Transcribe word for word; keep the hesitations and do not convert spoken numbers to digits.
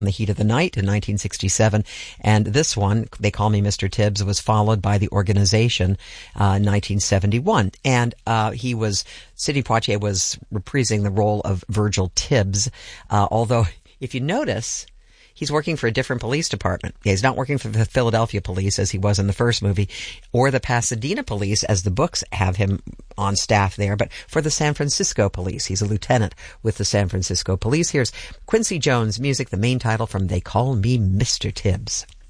the Heat of the Night in nineteen sixty-seven, and this one, They Call Me Mister Tibbs, was followed by The Organization uh, in nineteen seventy-one. And uh, he was, Sidney Poitier was reprising the role of Virgil Tibbs, uh, although if you notice, he's working for a different police department. He's not working for the Philadelphia police as he was in the first movie, or the Pasadena police as the books have him on staff there, but for the San Francisco police. He's a lieutenant with the San Francisco police. Here's Quincy Jones' music, the main title from They Call Me Mister Tibbs.